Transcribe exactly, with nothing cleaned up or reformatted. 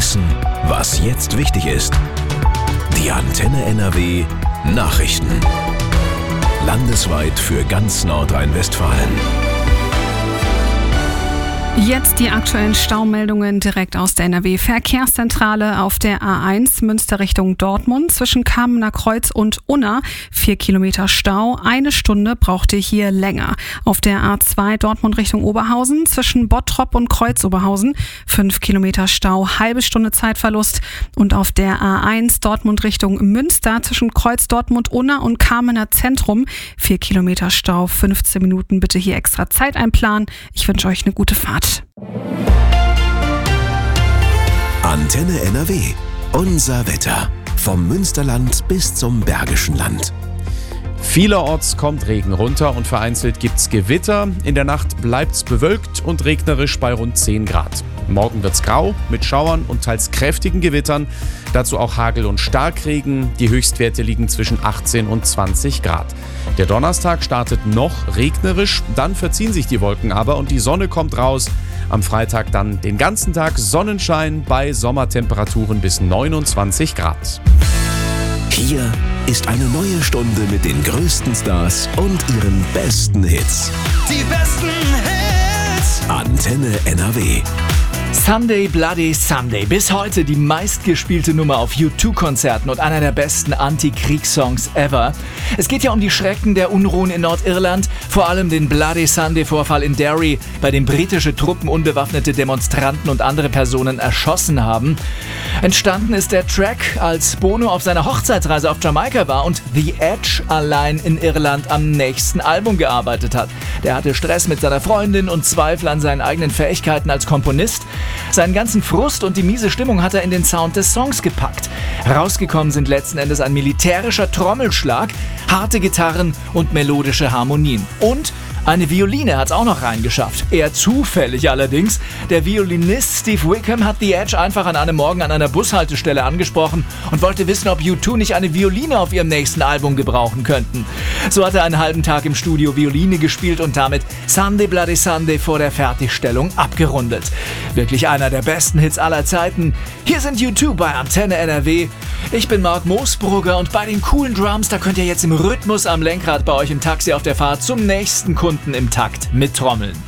wissen, was jetzt wichtig ist. Die Antenne N R W Nachrichten. Landesweit für ganz Nordrhein-Westfalen. Jetzt die aktuellen Staumeldungen direkt aus der N R W-Verkehrszentrale auf der A eins Münster Richtung Dortmund zwischen Kamener Kreuz und Unna. Vier Kilometer Stau, eine Stunde braucht ihr hier länger. Auf der A zwei Dortmund Richtung Oberhausen zwischen Bottrop und Kreuz-Oberhausen. Fünf Kilometer Stau, halbe Stunde Zeitverlust. Und auf der A eins Dortmund Richtung Münster zwischen Kreuz Dortmund Unna und Kamener Zentrum. Vier Kilometer Stau, fünfzehn Minuten. Bitte hier extra Zeit einplanen. Ich wünsche euch eine gute Fahrt. Antenne N R W. Unser Wetter. Vom Münsterland bis zum Bergischen Land. Vielerorts kommt Regen runter und vereinzelt gibt's Gewitter. In der Nacht bleibt's bewölkt und regnerisch bei rund zehn Grad. Morgen wird's grau mit Schauern und teils kräftigen Gewittern. Dazu auch Hagel und Starkregen. Die Höchstwerte liegen zwischen achtzehn und zwanzig Grad. Der Donnerstag startet noch regnerisch, dann verziehen sich die Wolken aber und die Sonne kommt raus. Am Freitag dann den ganzen Tag Sonnenschein bei Sommertemperaturen bis neunundzwanzig Grad. Hier ist eine neue Stunde mit den größten Stars und ihren besten Hits. Die besten Hits. Antenne N R W. Sunday Bloody Sunday. Bis heute die meistgespielte Nummer auf U zwei Konzerten und einer der besten Anti-Kriegssongs ever. Es geht ja um die Schrecken der Unruhen in Nordirland, vor allem den Bloody Sunday-Vorfall in Derry, bei dem britische Truppen unbewaffnete Demonstranten und andere Personen erschossen haben. Entstanden ist der Track, als Bono auf seiner Hochzeitsreise auf Jamaika war und The Edge allein in Irland am nächsten Album gearbeitet hat. Der hatte Stress mit seiner Freundin und Zweifel an seinen eigenen Fähigkeiten als Komponist. Seinen ganzen Frust und die miese Stimmung hat er in den Sound des Songs gepackt. Herausgekommen sind letzten Endes ein militärischer Trommelschlag, harte Gitarren und melodische Harmonien. Und eine Violine hat's auch noch reingeschafft. Eher zufällig allerdings. Der Violinist Steve Wickham hat The Edge einfach an einem Morgen an einer Bushaltestelle angesprochen und wollte wissen, ob U zwei nicht eine Violine auf ihrem nächsten Album gebrauchen könnten. So hat er einen halben Tag im Studio Violine gespielt und damit Sunday Bloody Sunday vor der Fertigstellung abgerundet. Wirklich einer der besten Hits aller Zeiten. Hier sind U zwei bei Antenne N R W. Ich bin Marc Moosbrugger und bei den coolen Drums, da könnt ihr jetzt im Rhythmus am Lenkrad bei euch im Taxi auf der Fahrt zum nächsten Kunden im Takt mittrommeln.